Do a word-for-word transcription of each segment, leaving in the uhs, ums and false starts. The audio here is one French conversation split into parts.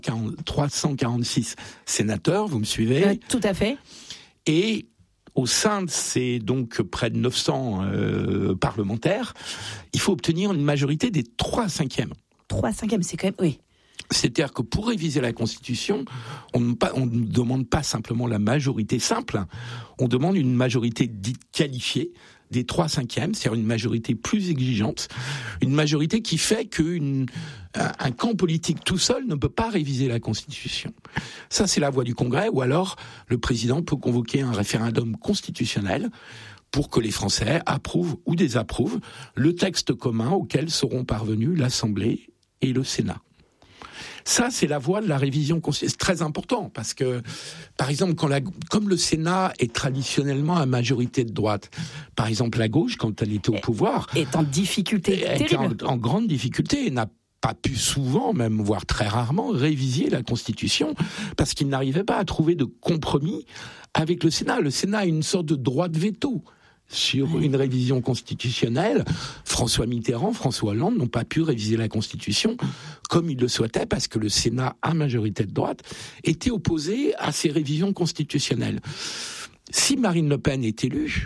trois cent quarante-six sénateurs, vous me suivez ? euh, Tout à fait. Et au sein de ces donc près de neuf cents euh, parlementaires, il faut obtenir une majorité des trois cinquièmes. trois cinquièmes, c'est quand même... Oui. C'est-à-dire que pour réviser la Constitution, on ne, pas, on ne demande pas simplement la majorité simple, on demande une majorité dite qualifiée des trois cinquièmes, c'est-à-dire une majorité plus exigeante, une majorité qui fait qu'un un camp politique tout seul ne peut pas réviser la Constitution. Ça, c'est la voie du Congrès, ou alors le président peut convoquer un référendum constitutionnel pour que les Français approuvent ou désapprouvent le texte commun auquel seront parvenus l'Assemblée et le Sénat. Ça, c'est la voie de la révision constitutionnelle. C'est très important parce que, par exemple, quand la, comme le Sénat est traditionnellement à majorité de droite, par exemple, la gauche, quand elle était au pouvoir, est en difficulté terrible. En, en grande difficulté et n'a pas pu souvent, même voire très rarement, réviser la Constitution parce qu'il n'arrivait pas à trouver de compromis avec le Sénat. Le Sénat a une sorte de droit de veto sur une révision constitutionnelle. François Mitterrand, François Hollande n'ont pas pu réviser la Constitution comme ils le souhaitaient parce que le Sénat, à majorité de droite, était opposé à ces révisions constitutionnelles. Si Marine Le Pen est élue,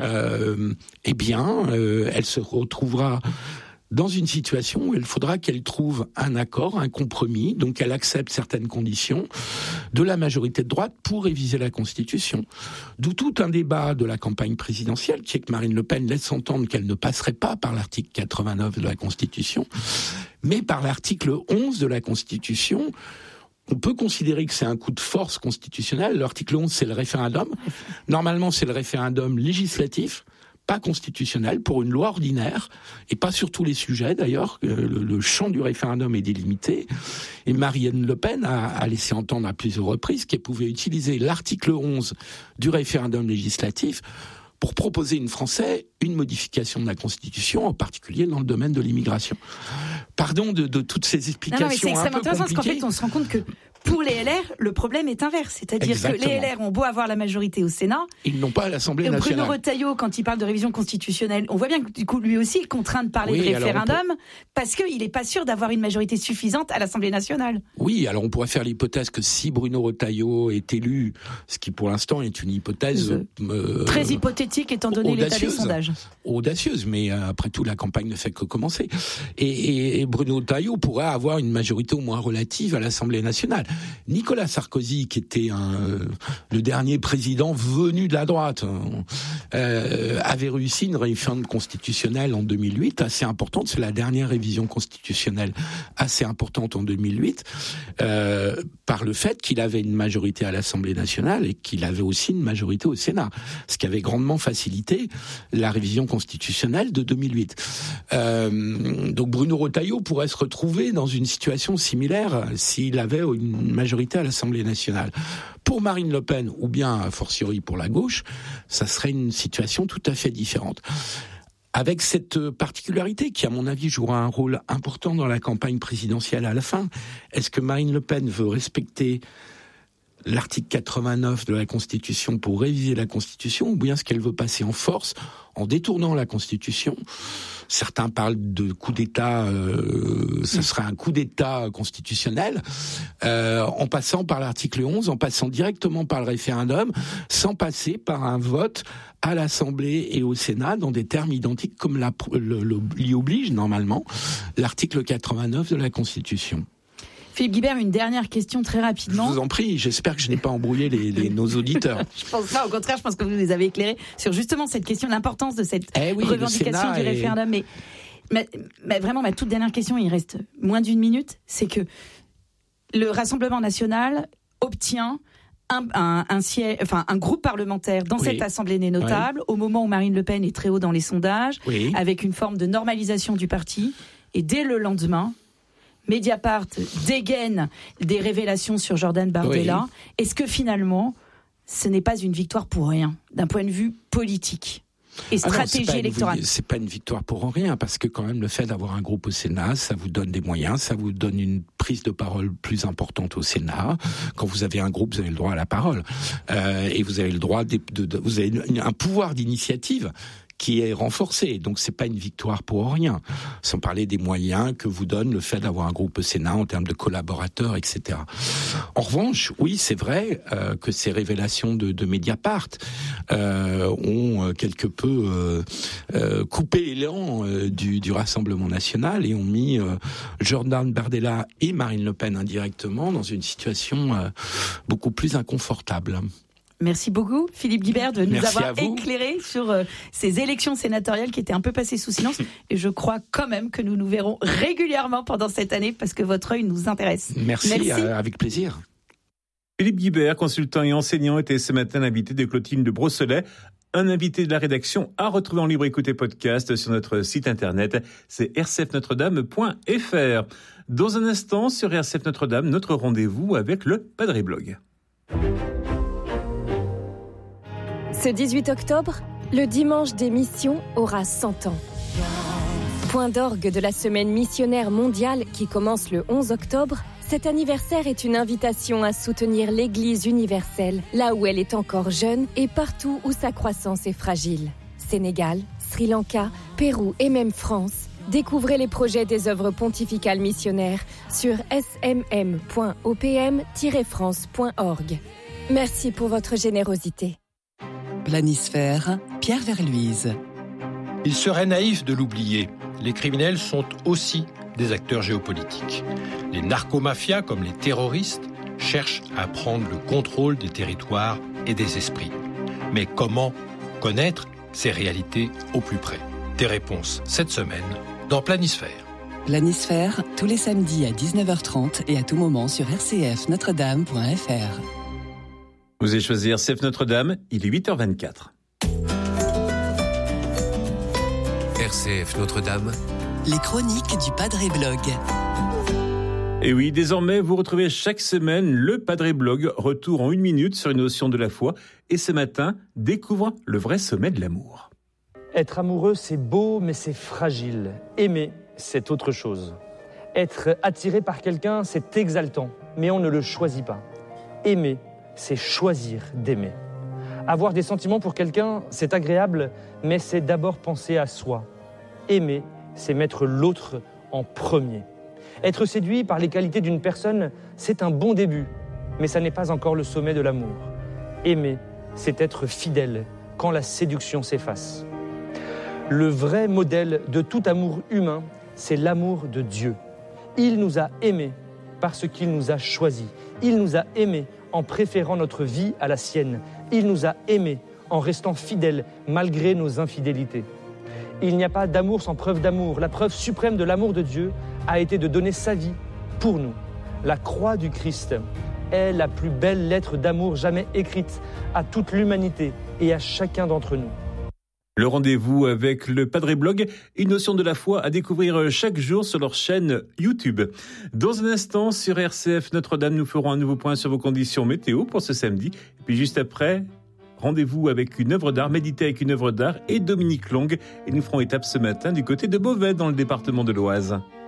euh, eh bien, euh, elle se retrouvera dans une situation où il faudra qu'elle trouve un accord, un compromis, donc qu'elle accepte certaines conditions de la majorité de droite pour réviser la Constitution. D'où tout un débat de la campagne présidentielle, qui est que Marine Le Pen laisse entendre qu'elle ne passerait pas par l'article quatre-vingt-neuf de la Constitution, mais par l'article onze de la Constitution. On peut considérer que c'est un coup de force constitutionnel. L'article onze, c'est le référendum. Normalement, c'est le référendum législatif, pas constitutionnel, pour une loi ordinaire, et pas sur tous les sujets d'ailleurs. Le, le champ du référendum est délimité, et Marine Le Pen a, a laissé entendre à plusieurs reprises qu'elle pouvait utiliser l'article onze du référendum législatif pour proposer aux Français une modification de la Constitution, en particulier dans le domaine de l'immigration. Pardon de, de toutes ces explications. Non, non, mais c'est extrêmement intéressant parce qu'en fait, on se rend compte que pour les L R, le problème est inverse. C'est-à-dire Exactement. que les L R ont beau avoir la majorité au Sénat, ils n'ont pas à l'Assemblée nationale. Bruno Retailleau, quand il parle de révision constitutionnelle, on voit bien que du coup, lui aussi est contraint de parler oui, de référendum peut... parce qu'il n'est pas sûr d'avoir une majorité suffisante à l'Assemblée nationale. Oui, alors on pourrait faire l'hypothèse que si Bruno Retailleau est élu, ce qui pour l'instant est une hypothèse euh, très hypothétique étant donné l'état des sondages. Audacieuse, mais euh, après tout, la campagne ne fait que commencer. Et, et, et Bruno Retailleau pourrait avoir une majorité au moins relative à l'Assemblée nationale. Nicolas Sarkozy, qui était un, euh, le dernier président venu de la droite, euh, avait réussi une réforme constitutionnelle en deux mille huit assez importante. C'est la dernière révision constitutionnelle assez importante en deux mille huit, euh, par le fait qu'il avait une majorité à l'Assemblée nationale et qu'il avait aussi une majorité au Sénat, ce qui avait grandement facilité la révision constitutionnelle de deux mille huit. Euh, donc Bruno Retailleau pourrait se retrouver dans une situation similaire s'il avait une majorité à l'Assemblée nationale. Pour Marine Le Pen, ou bien a fortiori pour la gauche, ça serait une situation tout à fait différente. Avec cette particularité qui, à mon avis, jouera un rôle important dans la campagne présidentielle à la fin. Est-ce que Marine Le Pen veut respecter l'article quatre-vingt-neuf de la Constitution pour réviser la Constitution, ou bien est-ce qu'elle veut passer en force en détournant la Constitution? Certains parlent de coup d'État, euh, ce serait un coup d'État constitutionnel, euh, en passant par l'article onze, en passant directement par le référendum, sans passer par un vote à l'Assemblée et au Sénat dans des termes identiques comme la, le, le, l'y oblige normalement l'article quatre-vingt-neuf de la Constitution. Philippe Guibert, une dernière question très rapidement. Je vous en prie, j'espère que je n'ai pas embrouillé les, les, nos auditeurs. Je pense pas, au contraire, je pense que vous les avez éclairés sur justement cette question, l'importance de cette eh oui, revendication du est... référendum. Mais, mais, mais vraiment, ma toute dernière question, il reste moins d'une minute, c'est que le Rassemblement national obtient un, un, un, siège, enfin, un groupe parlementaire dans oui. cette Assemblée des notables, oui. au moment où Marine Le Pen est très haut dans les sondages, oui. avec une forme de normalisation du parti, et dès le lendemain, Mediapart dégaine des révélations sur Jordan Bardella. Oui. Est-ce que finalement, ce n'est pas une victoire pour rien, d'un point de vue politique et stratégie ah non, électorale? Une, c'est pas une victoire pour rien, parce que quand même le fait d'avoir un groupe au Sénat, ça vous donne des moyens, ça vous donne une prise de parole plus importante au Sénat. Quand vous avez un groupe, vous avez le droit à la parole, euh, et vous avez le droit de, de, de vous avez un pouvoir d'initiative qui est renforcée. Donc c'est pas une victoire pour rien. Sans parler des moyens que vous donne le fait d'avoir un groupe au Sénat en termes de collaborateurs, et cetera. En revanche, oui, c'est vrai euh, que ces révélations de, de Mediapart euh, ont quelque peu euh, euh, coupé l'élan euh, du, du Rassemblement national et ont mis euh, Jordan Bardella et Marine Le Pen indirectement dans une situation euh, beaucoup plus inconfortable. Merci beaucoup, Philippe Guibert, de nous Merci avoir éclairé sur euh, ces élections sénatoriales qui étaient un peu passées sous silence. Et je crois quand même que nous nous verrons régulièrement pendant cette année parce que votre œil nous intéresse. Merci, Merci. Euh, avec plaisir. Philippe Guibert, consultant et enseignant, était ce matin l'invité de Clotilde de Brosselet. Un invité de la rédaction à retrouver en libre écoute et podcast sur notre site internet, c'est r c f notre dame point f r. Dans un instant, sur R C F Notre-Dame, notre rendez-vous avec le Padre Blog. Ce dix-huit octobre, le dimanche des missions aura cent ans. Point d'orgue de la semaine missionnaire mondiale qui commence le onze octobre, cet anniversaire est une invitation à soutenir l'Église universelle, là où elle est encore jeune et partout où sa croissance est fragile. Sénégal, Sri Lanka, Pérou et même France. Découvrez les projets des œuvres pontificales missionnaires sur s m m point o p m tiret france point org. Merci pour votre générosité. Planisphère, Pierre Verluise. Il serait naïf de l'oublier. Les criminels sont aussi des acteurs géopolitiques. Les narcomafias, comme les terroristes, cherchent à prendre le contrôle des territoires et des esprits. Mais comment connaître ces réalités au plus près ? Des réponses cette semaine dans Planisphère. Planisphère, tous les samedis à dix-neuf heures trente et à tout moment sur r c f notre dame point f r. Vous avez choisi R C F Notre-Dame, il est huit heures vingt-quatre. R C F Notre-Dame, les chroniques du Padre Blog. Et oui, désormais, vous retrouvez chaque semaine le Padre Blog, retour en une minute sur une notion de la foi. Et ce matin, découvre le vrai sommet de l'amour. Être amoureux, c'est beau, mais c'est fragile. Aimer, c'est autre chose. Être attiré par quelqu'un, c'est exaltant, mais on ne le choisit pas. Aimer, c'est choisir d'aimer. Avoir des sentiments pour quelqu'un, c'est agréable, mais c'est d'abord penser à soi. Aimer, c'est mettre l'autre en premier. Être séduit par les qualités d'une personne, c'est un bon début, mais ça n'est pas encore le sommet de l'amour. Aimer, c'est être fidèle quand la séduction s'efface. Le vrai modèle de tout amour humain, c'est l'amour de Dieu. Il nous a aimés parce qu'il nous a choisis. Il nous a aimés en préférant notre vie à la sienne. Il nous a aimés en restant fidèles malgré nos infidélités. Il n'y a pas d'amour sans preuve d'amour. La preuve suprême de l'amour de Dieu a été de donner sa vie pour nous. La croix du Christ est la plus belle lettre d'amour jamais écrite à toute l'humanité et à chacun d'entre nous. Le rendez-vous avec le Padre Blog, une notion de la foi à découvrir chaque jour sur leur chaîne YouTube. Dans un instant, sur R C F Notre-Dame, nous ferons un nouveau point sur vos conditions météo pour ce samedi. Et puis juste après, rendez-vous avec une œuvre d'art, méditer avec une œuvre d'art et Dominique Long. Et nous ferons étape ce matin du côté de Beauvais, dans le département de l'Oise.